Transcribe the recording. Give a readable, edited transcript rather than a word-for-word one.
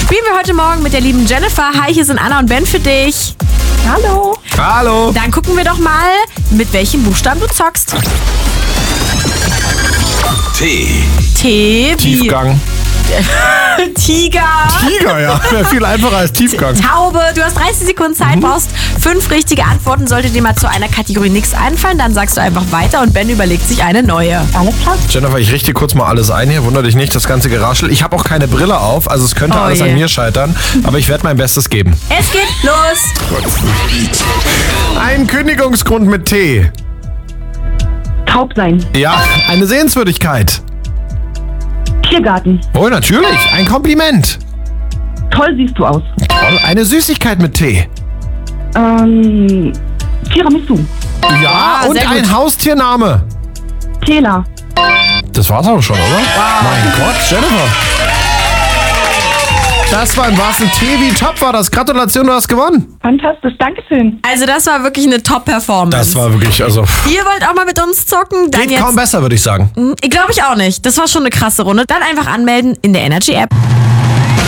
Spielen wir heute Morgen mit der lieben Jennifer. Hi, hier sind Anna und Ben für dich. Hallo. Hallo. Dann gucken wir doch mal, mit welchem Buchstaben du zockst. T. T wie Tiefgang. Tiger. Tiger, ja. Wäre viel einfacher als Tiefgang. Taube. Du hast 30 Sekunden Zeit, brauchst 5 richtige Antworten. Sollte dir mal zu einer Kategorie nichts einfallen, dann sagst du einfach weiter und Ben überlegt sich eine neue. Alles klar. Jennifer, ich richte kurz mal alles ein hier. Wunder dich nicht, das ganze Geraschel. Ich habe auch keine Brille auf, also es könnte Oh alles je. an mir scheitern. Aber ich werde mein Bestes geben. Es geht los. Ein Kündigungsgrund mit T. Taub sein. Ja, eine Sehenswürdigkeit. Tiergarten. Oh, natürlich. Ein Kompliment. Toll siehst du aus. Toll. Eine Süßigkeit mit T. Tiramisu. Ja, und sehr gut. ein Haustiername. Tela. Das war's auch schon, oder? Mein Gott, Jennifer. Das war im wahrsten T wie Top war das. Gratulation, du hast gewonnen. Fantastisch. Dankeschön. Also das war wirklich eine Top-Performance. Das war wirklich, also Ihr wollt auch mal mit uns zocken? Dann geht jetzt. kaum besser, würde ich sagen. Glaube ich auch nicht. Das war schon eine krasse Runde. Dann einfach anmelden in der Energy App.